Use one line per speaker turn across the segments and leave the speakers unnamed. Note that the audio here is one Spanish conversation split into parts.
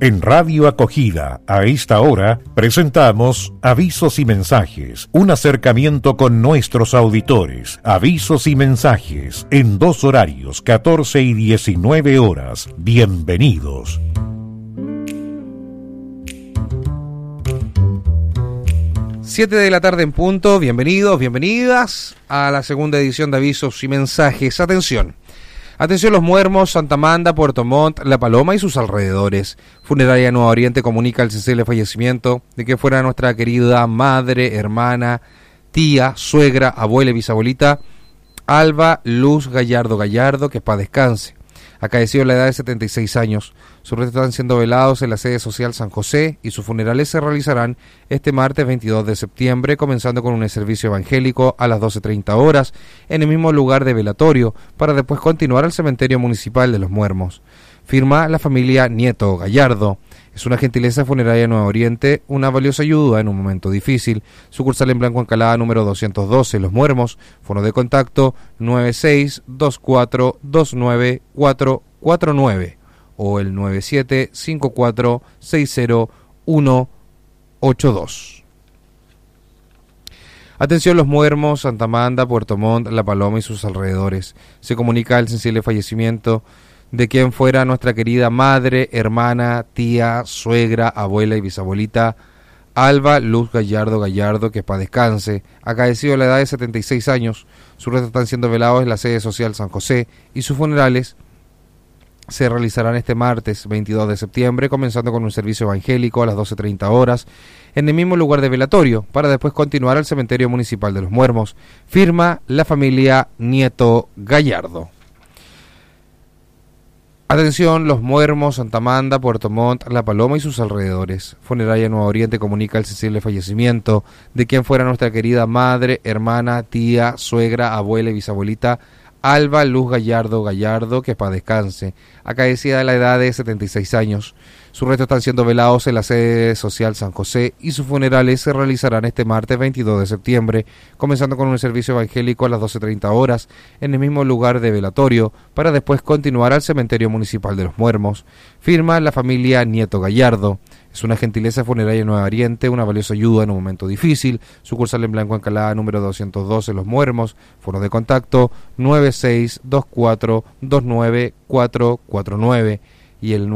En Radio Acogida, a esta hora, presentamos Avisos y Mensajes, un acercamiento con nuestros auditores. Avisos y mensajes, en 2 horarios, 14 y 19 horas. Bienvenidos.
Siete de la tarde en punto, bienvenidos, bienvenidas a la segunda edición de Avisos y Mensajes. Atención los Muermos, Santa Amanda, Puerto Montt, La Paloma y sus alrededores. Funeraria Nuevo Oriente comunica el sensible fallecimiento de que fuera nuestra querida madre, hermana, tía, suegra, abuela y bisabuelita Alba Luz Gallardo, que paz descanse. Acaeció a la edad de 76 años. Sus restos están siendo velados en la sede social San José y sus funerales se realizarán este martes 22 de septiembre, comenzando con un servicio evangélico a las 12:30 horas en el mismo lugar de velatorio, para después continuar al cementerio municipal de Los Muermos. Firma la familia Nieto Gallardo. Es una gentileza Funeraria Nuevo Oriente, una valiosa ayuda en un momento difícil. Sucursal en Blanco Encalada número 212, Los Muermos. Fono de contacto 9624294449 o el 9754600182. Atención Los Muermos, Santa Amanda, Puerto Montt, La Paloma y sus alrededores. Se comunica el sensible fallecimiento de quien fuera nuestra querida madre, hermana, tía, suegra, abuela y bisabuelita Alba Luz Gallardo, que paz descanse. Acaeció a la edad de 76 años. Sus restos están siendo velados en la sede social San José y sus funerales se realizarán este martes 22 de septiembre, comenzando con un servicio evangélico a las 12:30 horas en el mismo lugar de velatorio, para después continuar al cementerio municipal de Los Muermos. Firma la familia Nieto Gallardo. Atención, Los Muermos, Santa Amanda, Puerto Montt, La Paloma y sus alrededores. Funeraria Nuevo Oriente comunica el sensible fallecimiento de quien fuera nuestra querida madre, hermana, tía, suegra, abuela y bisabuelita Alba Luz Gallardo, que paz descanse. Acaecida a la edad de 76 años. Sus restos están siendo velados en la sede social San José y sus funerales se realizarán este martes 22 de septiembre, comenzando con un servicio evangélico a las 12:30 horas en el mismo lugar de velatorio, para después continuar al cementerio municipal de Los Muermos. Firma la familia Nieto Gallardo. Es una gentileza Funeraria Nuevo Oriente, una valiosa ayuda en un momento difícil. Sucursal en Blanco Encalada número 212, Los Muermos. Foro de contacto 9624294449 y el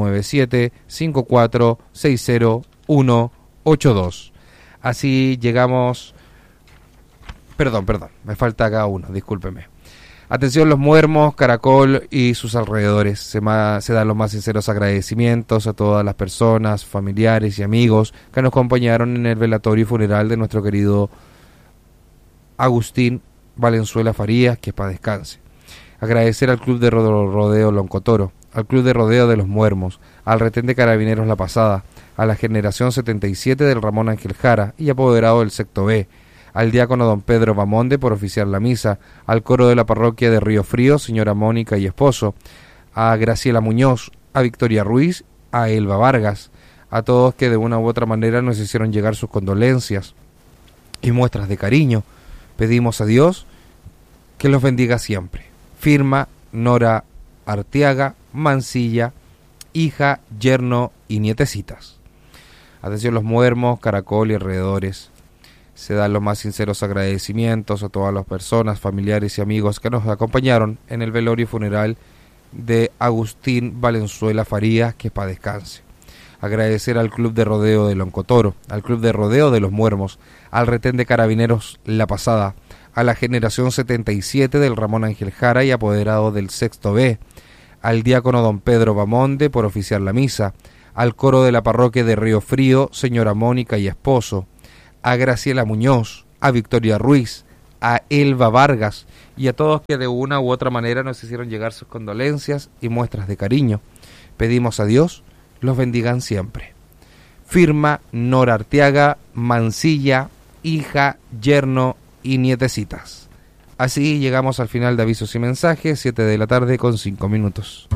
9754600182. Así llegamos. Perdón, me falta acá uno, discúlpeme. Atención Los Muermos, Caracol y sus alrededores. Se dan los más sinceros agradecimientos a todas las personas, familiares y amigos que nos acompañaron en el velatorio y funeral de nuestro querido Agustín Valenzuela Farías, que paz descanse. Agradecer al Club de Rodeo Loncotoro, al Club de Rodeo de Los Muermos, al Retén de Carabineros La Pasada, a la generación 77 del Ramón Ángel Jara y apoderado del Sexto B, al diácono don Pedro Bamonde por oficiar la misa, al coro de la parroquia de Río Frío, señora Mónica y esposo, a Graciela Muñoz, a Victoria Ruiz, a Elba Vargas, a todos que de una u otra manera nos hicieron llegar sus condolencias y muestras de cariño. Pedimos a Dios que los bendiga siempre. Firma Nora Arteaga Mancilla, hija, yerno y nietecitas. Atención Los Muermos, Caracol y alrededores. Se dan los más sinceros agradecimientos a todas las personas, familiares y amigos que nos acompañaron en el velorio y funeral de Agustín Valenzuela Farías, que paz descanse. Agradecer al Club de Rodeo de Loncotoro, al Club de Rodeo de Los Muermos, al Retén de Carabineros La Pasada, a la generación 77 del Ramón Ángel Jara y apoderado del Sexto B, al diácono don Pedro Bamonde por oficiar la misa, al coro de la parroquia de Río Frío, señora Mónica y esposo, a Graciela Muñoz, a Victoria Ruiz, a Elba Vargas y a todos que de una u otra manera nos hicieron llegar sus condolencias y muestras de cariño. Pedimos a Dios los bendigan siempre. Firma Nora Arteaga Mancilla, hija, yerno y nietecitas. Así llegamos al final de Avisos y Mensajes, 7 de la tarde con 5 minutos.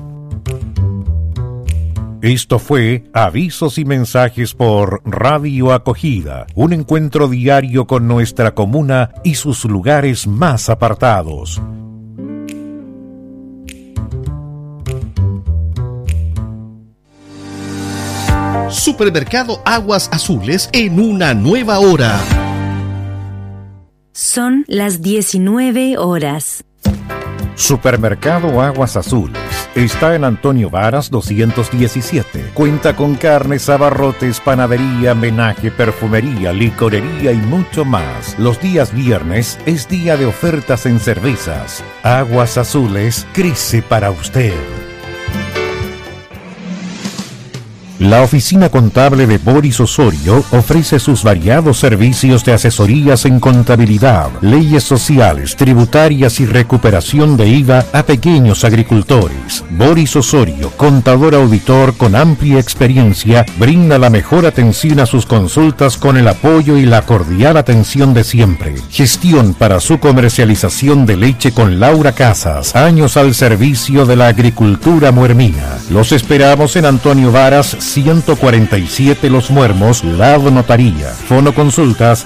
Esto fue Avisos y Mensajes por Radio Acogida, un encuentro diario con nuestra comuna y sus lugares más apartados.
Supermercado Aguas Azules en una nueva hora.
Son las 19 horas.
Supermercado Aguas Azules está en Antonio Varas 217. Cuenta con carnes, abarrotes, panadería, menaje, perfumería, licorería y mucho más. Los días viernes es día de ofertas en cervezas. Aguas Azules crece para usted. La oficina contable de Boris Osorio ofrece sus variados servicios de asesorías en contabilidad, leyes sociales, tributarias y recuperación de IVA a pequeños agricultores. Boris Osorio, contador auditor con amplia experiencia, brinda la mejor atención a sus consultas con el apoyo y la cordial atención de siempre. Gestión para su comercialización de leche con Laura Casas, años al servicio de la agricultura muermina. Los esperamos en Antonio Varas 147 Los Muermos, lado Notaría. Fono consultas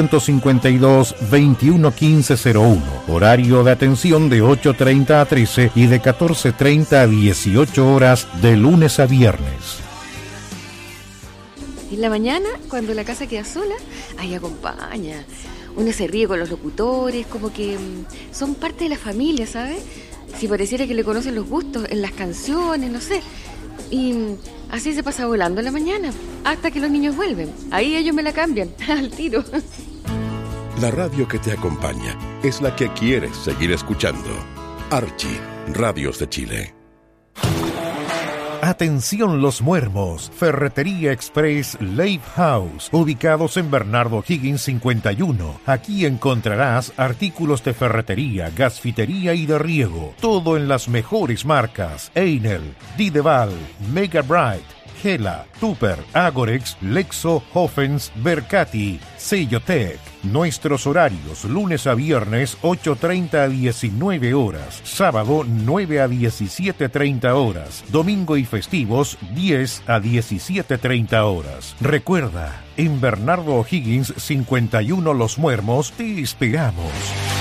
652-211501. Horario de atención de 8:30 a 13 y de 14:30 a 18 horas de lunes a viernes.
En la mañana, cuando la casa queda sola, ahí acompaña. Uno se ríe con los locutores, como que son parte de la familia, ¿sabes? Si pareciera que le conocen los gustos en las canciones, no sé. Y así se pasa volando en la mañana, hasta que los niños vuelven. Ahí ellos me la cambian, al tiro.
La radio que te acompaña es la que quieres seguir escuchando. Archie, Radios de Chile.
Atención Los Muermos, Ferretería Express Leif House, ubicados en Bernardo Higgins 51. Aquí encontrarás artículos de ferretería, gasfitería y de riego, todo en las mejores marcas: Einel, Dideval, Mega Bright, Gela, Tupper, Agorex, Lexo, Hoffens, Bercati, Sellotec. Nuestros horarios: lunes a viernes 8:30 a 19 horas, sábado 9 a 17:30 horas, domingo y festivos 10 a 17:30 horas. Recuerda, en Bernardo O'Higgins 51 Los Muermos te esperamos.